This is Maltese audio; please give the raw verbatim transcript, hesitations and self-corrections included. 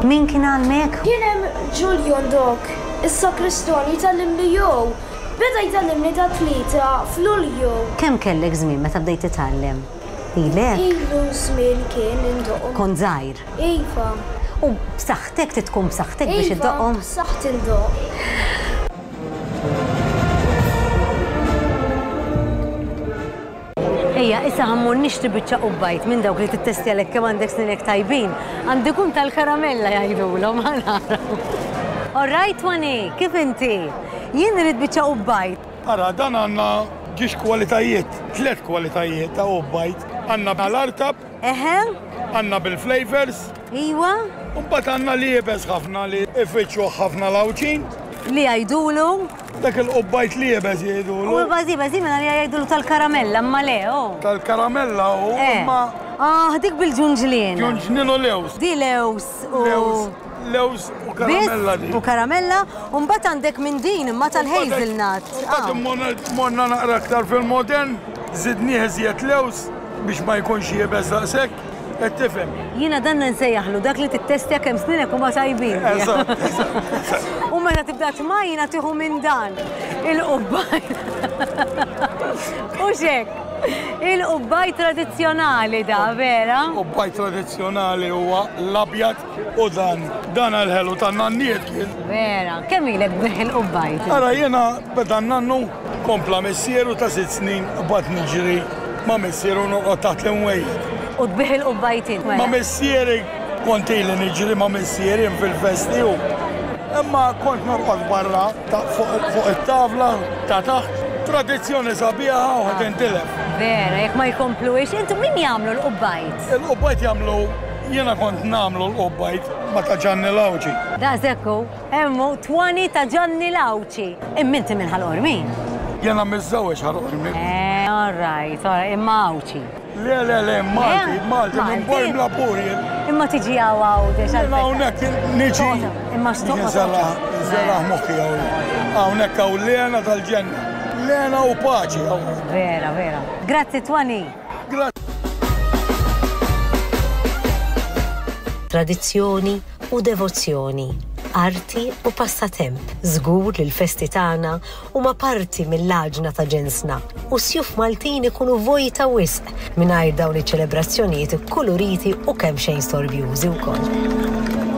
Min kien għalmek? Kien hemm Julian Dok, is-sakristan jitallimni jew. Beda jtallimni ta' tlieta f'Lulju. Kemm kellek żmien meta bdejt titgħallem? Ilek? Ilu żmien kien indoq. Kont żgħir. Iva. U b'saħħtek titkun b'saħħtek biex iddoqhom? Iva, b'saħħt indoq. Ejja, issa ħammur nixtri biċċa qubbajt minn dawk li tittesti għalek kemm għandek sninek tajbin. Għandikun tal-karamella jgħidulhom ma nara. All right, Wani, kif inti? Jien irid biċċa qubbajt. Ara, dan għandna ġiex kwalitajiet, tliet kwalitajiet ta' qubbajt. Għandna bħal-artab, Eħe? għandna bil-flavors, Iwa? u mbagħad għandna li jibes ħafna li ifittxu ħafna lawċin. Li jgħidulu? Dak il-qubbajt li jibes U jgħidulu. bażi, bażi minna li jgħidulu tal-karamella, imma le, oh. Tal-karamella u imma Ah, dik bil-ġunġlien. ġunġnin u lews. Di lews u... Lews, lews u karamella di. U karamella, u mbagħad għandek minn din imma tal-hazelnut. Mbagħad monna naqra aktar fil-modern, zidni ħeżiet lews biex ma jkunx jibes daqshekk, qed tifhem. Jiena dan nsejjaħlu dak li tittestja kemm sninek huma tajbin. Eżatt, eżatt. U meta tibda tmajjina tieħu minn dan il-qubbaj. U xek, il-qubbaj tradizzjonali da, vera? Qubbaj tradizzjonali huwa l-abjad u dan. Dan għal-ħelu ta' nanniet kien. Vera, kemm ilek bih il-qubbaj? Ara jena beda nannu kompla missieru ta' sitt snin bad niġri ma' missieru noqgħod taħt l-imwejjed. U tbih il-qubbajtin. Ma' missieri konti li niġri ma' missieri fil-festi u. Imma kont noqgħod barra fuq it-tavla ta' taħt. Tradizzjoni sabiħa u ħad intilef. Vera, jekk ma jkompluwix, intu min jagħmlu l-qubbajt? Il-qubbajt jagħmlu, jiena kont nagħmlu l-qubbajt ma' ta' Ġanni Lawċi. Da' zekku, hemmu twani ta' Ġanni Lawċi. Imminti minn ħal-Ormin? Jena mizzawiex ħarqormi. Eh, all right, all right, imma Awċi. Le, le, le, Malti, Malti, minn bor mla purjen. Imma tiġi għaw għaw, deċa. Jena hawnhekk niġi. Imma xtuq. Zeraħ moħħi hawnhekk. Hawnhekk hawn Lena tal-ġenna. Lena u paċi hawnhekk. Vera, vera. Grazzi Twani. Tradizzjoni u devozzjoni, arti u passatemp, żgur li l-festi tagħna huma parti mill-laġna ta' ġensna u sjuf Maltin ikunu vojta wisq mingħajr dawn iċ-ċelebrazzjonijiet koloriti u kemm xejn storbjużi wkoll.